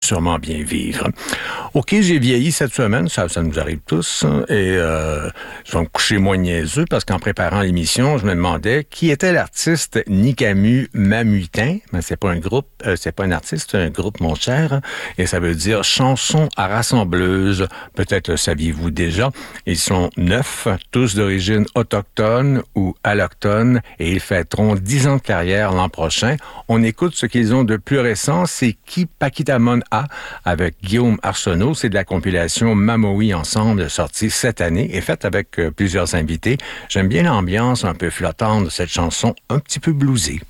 sûrement bien vivre. OK, j'ai vieilli cette semaine, ça nous arrive tous, et je vais me coucher moins niaiseux parce qu'en préparant l'émission, je me demandais qui était l'artiste Nicamu Mamutin. Mais c'est pas un groupe, c'est pas un artiste, c'est un groupe, mon cher, et ça veut dire chanson à rassembleuse. Peut-être le saviez-vous déjà. Ils sont 9, tous d'origine autochtone ou allochtone, et ils fêteront 10 ans de carrière l'an prochain. On écoute ce qu'ils ont de plus récent, c'est Ki Pakitamon A avec Guillaume Arsenault. C'est de la compilation Mamoï Ensemble, sortie cette année et faite avec plusieurs invités. J'aime bien l'ambiance un peu flottante de cette chanson, un petit peu bluesée.